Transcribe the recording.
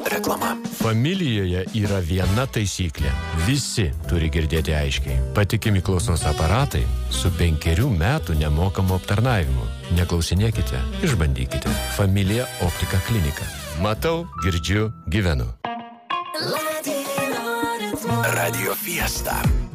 Reklama. Familijoje yra viena taisyklė. Visi turi girdėti aiškiai. Patikimi klausos aparatai su 5 metų nemokamu aptarnavimu. Neklausinėkite, išbandykite. Familija Optika klinika. Matau, girdžiu, gyvenu. Radio Fiesta.